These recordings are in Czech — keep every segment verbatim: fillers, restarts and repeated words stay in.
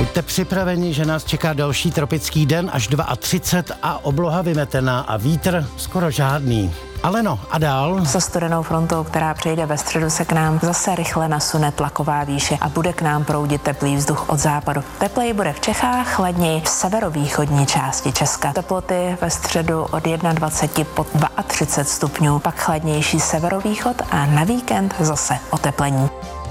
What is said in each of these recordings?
Buďte připraveni, že nás čeká další tropický den až třicet dva a obloha vymetená a vítr skoro žádný. Ale no, a dál? Se studenou frontou, která přejde ve středu, se k nám zase rychle nasune tlaková výše a bude k nám proudit teplý vzduch od západu. Tepleji bude v Čechách, chladněji v severovýchodní části Česka. Teploty ve středu od dvacet jedna po třicet dva stupňů, pak chladnější severovýchod a na víkend zase oteplení.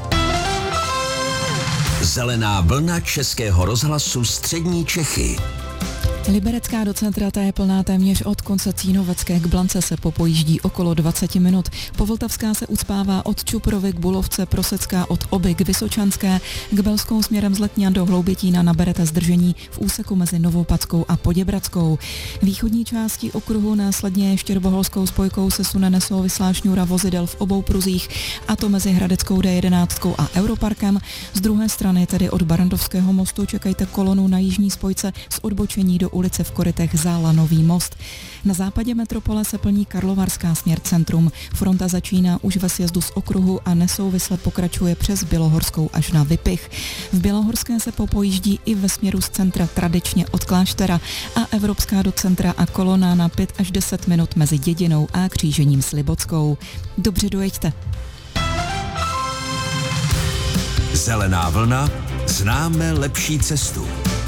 Zelená vlna Českého rozhlasu Střední Čechy. Liberecká do centra, ta je plná téměř od konce Cínovecké k Blance, se popojíždí okolo dvacet minut. Povltavská se ucpává od Čuprovy k Bulovce, Prosecká od Oby k Vysočanské, k Belskou směrem z Letňan do Hloubětína naberete zdržení v úseku mezi Novopadskou a Poděbradskou. Východní části okruhu následně Štěrboholskou spojkou se sune nesouvislá šňůra vozidel v obou pruzích, a to mezi Hradeckou D jedenáct a Europarkem. Z druhé strany, tedy od Barandovského mostu, čekajte kolonu na jižní spojce z odbočení do ulice v Korytech Zála Nový Most. Na západě metropole se plní Karlovarská směr centrum. Fronta začíná už ve sjezdu z okruhu a nesouvisle pokračuje přes Bělohorskou až na Vypich. V Bělohorské se popojíždí i ve směru z centra tradičně od Kláštera a Evropská do centra a kolona na pět až deset minut mezi Dědinou a křížením s Libockou. Dobře dojeďte. Zelená vlna, známe lepší cestu.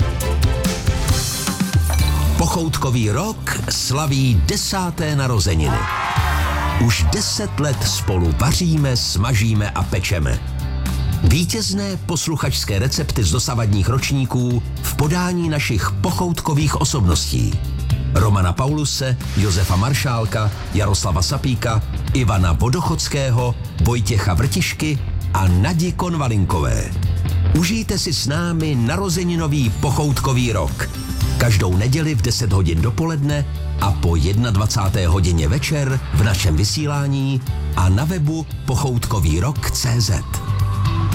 Pochoutkový rok slaví desáté narozeniny. Už deset let spolu vaříme, smažíme a pečeme. Vítězné posluchačské recepty z dosavadních ročníků v podání našich pochoutkových osobností. Romana Pauluse, Josefa Maršálka, Jaroslava Sapíka, Ivana Vodochodského, Vojtěcha Vrtišky a Nadi Konvalinkové. Užijte si s námi narozeninový pochoutkový rok. Každou neděli v deset hodin dopoledne a po dvacáté jedné hodině večer v našem vysílání a na webu pochoutkový rok tečka cé zet.